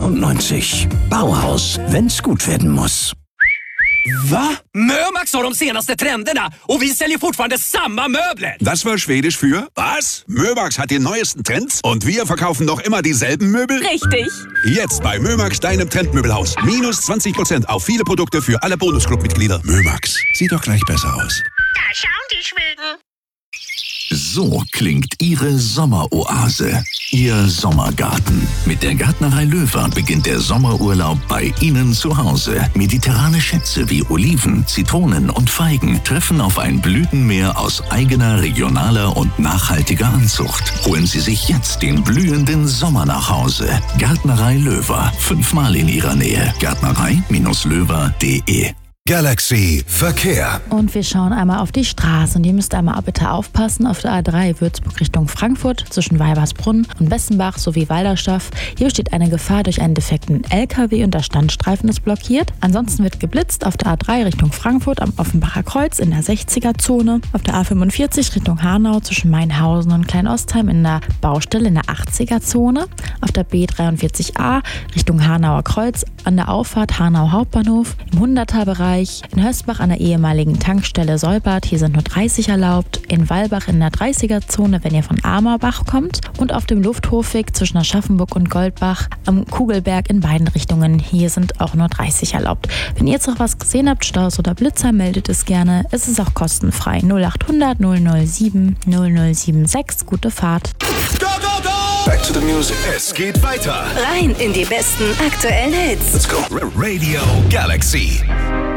€99. Bauhaus, wenn's gut werden muss. Va? Mömax har de senaste trenderna och vi säljer fortfarande samma möbler. Das war Schwedisch für was? Mömax hat die neuesten Trends und wir verkaufen noch immer dieselben Möbel? Richtig. Jetzt bei Mömax, deinem Trendmöbelhaus. Minus 20% auf viele Produkte für alle Bonusclub-Mitglieder. Mömax, sieht doch gleich besser aus. Da schauen die Schweden. So klingt Ihre Sommeroase, Ihr Sommergarten. Mit der Gärtnerei Löwer beginnt der Sommerurlaub bei Ihnen zu Hause. Mediterrane Schätze wie Oliven, Zitronen und Feigen treffen auf ein Blütenmeer aus eigener, regionaler und nachhaltiger Anzucht. Holen Sie sich jetzt den blühenden Sommer nach Hause. Gärtnerei Löwer, 5-mal in Ihrer Nähe. Gärtnerei-löwer.de. Galaxy Verkehr. Und wir schauen einmal auf die Straße. Und ihr müsst einmal bitte aufpassen auf der A3 Würzburg Richtung Frankfurt zwischen Weibersbrunn und Bessenbach sowie Walderstaff. Hier besteht eine Gefahr durch einen defekten LKW und der Standstreifen ist blockiert. Ansonsten wird geblitzt auf der A3 Richtung Frankfurt am Offenbacher Kreuz in der 60er-Zone. Auf der A45 Richtung Hanau zwischen Mainhausen und Kleinostheim in der Baustelle in der 80er-Zone. Auf der B43a Richtung Hanauer Kreuz an der Auffahrt Hanau Hauptbahnhof. Im 100er-Bereich in Hösbach an der ehemaligen Tankstelle Solbad, hier sind nur 30 erlaubt. In Walbach in der 30er-Zone, wenn ihr von Amerbach kommt. Und auf dem Lufthofweg zwischen Aschaffenburg und Goldbach am Kugelberg in beiden Richtungen, hier sind auch nur 30 erlaubt. Wenn ihr jetzt noch was gesehen habt, Staus oder Blitzer, meldet es gerne. Es ist auch kostenfrei. 0800 007 0076. Gute Fahrt. Go, go, go! Back to the music. Es geht weiter. Rein in die besten aktuellen Hits. Let's go. Radio Galaxy.